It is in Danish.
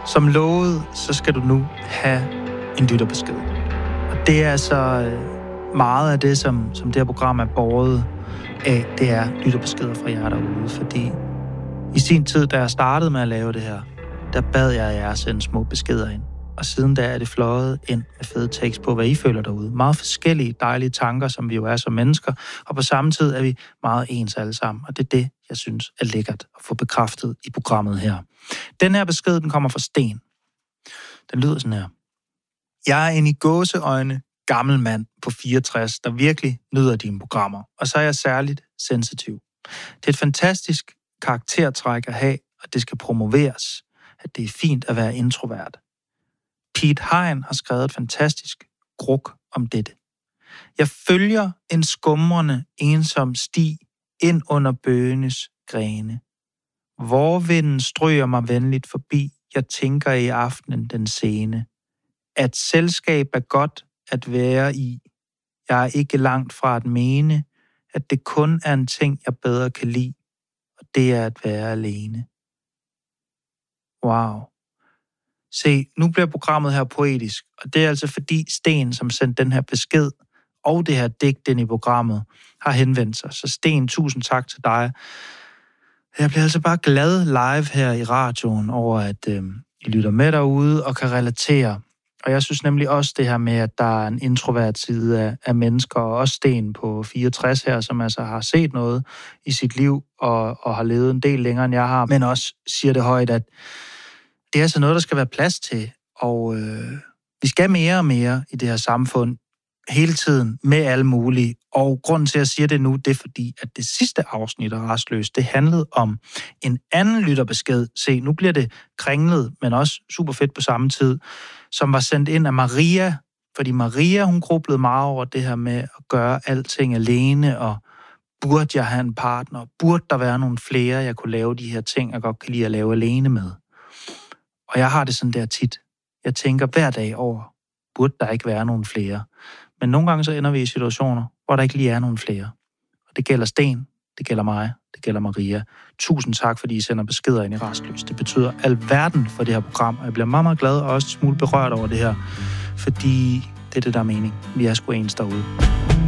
Som lovet, så skal du nu have en lytterbesked. Og det er altså meget af det, som det her program er båret af, det er lytterbeskeder fra jer derude. Fordi i sin tid, da jeg startede med at lave det her, der bad jeg jer at sende små beskeder ind. Og siden da er det fløjet ind med fede tekst på, hvad I føler derude. Meget forskellige, dejlige tanker, som vi jo er som mennesker. Og på samme tid er vi meget ens alle sammen. Og det er det, jeg synes er lækkert at få bekræftet i programmet her. Den her besked, den kommer fra Sten. Den lyder sådan her. Jeg er en i gåseøjne gammel mand på 64, der virkelig nyder dine programmer. Og så er jeg særligt sensitiv. Det er et fantastisk karaktertræk at have, og det skal promoveres. At det er fint at være introvert. Piet Hein har skrevet et fantastisk gruk om dette. Jeg følger en skumrende, ensom sti ind under bøgenes grene. Vårvinden stryger mig venligt forbi, jeg tænker i aftenen den sene. At selskab er godt at være i. Jeg er ikke langt fra at mene, at det kun er en ting, jeg bedre kan lide, og det er at være alene. Wow. Se, nu bliver programmet her poetisk, og det er altså fordi Sten, som sendte den her besked, og det her digt ind i programmet, har henvendt sig. Så Sten, tusind tak til dig. Jeg bliver altså bare glad live her i radioen over, at I lytter med derude og kan relatere. Og jeg synes nemlig også det her med, at der er en introvert side af mennesker, og også Sten på 64 her, som altså har set noget i sit liv, og har levet en del længere, end jeg har, men også siger det højt, at det er altså noget, der skal være plads til, og vi skal mere og mere i det her samfund, hele tiden, med alle mulige. Og grunden til, at jeg siger det nu, det er fordi, at det sidste afsnit af Rastløs, det handlede om en anden lytterbesked. Se, nu bliver det kringlet, men også super fedt på samme tid, som var sendt ind af Maria, fordi Maria, hun grublede meget over det her med at gøre alting alene, og burde jeg have en partner? Burde der være nogle flere, jeg kunne lave de her ting, jeg godt kan lide at lave alene med? Og jeg har det sådan der tit. Jeg tænker hver dag over, burde der ikke være nogen flere? Men nogle gange så ender vi i situationer, hvor der ikke lige er nogen flere. Og det gælder Sten, det gælder mig, det gælder Maria. Tusind tak, fordi I sender beskeder ind i Rastløs. Det betyder alverden for det her program, og jeg bliver meget, meget glad og også en smule berørt over det her, fordi det er det, der er mening. Vi er sgu ens derude.